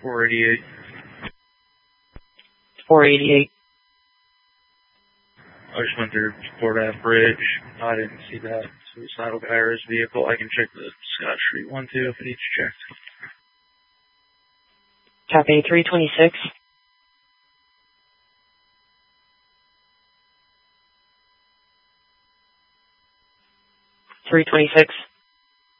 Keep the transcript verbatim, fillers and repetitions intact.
four eighty-eight. four eighty-eight. I just went through Port Ave Bridge. I didn't see that suicidal guy or his vehicle. I can check the Scott Street one too if it needs checked. Copy three twenty-six. three twenty-six.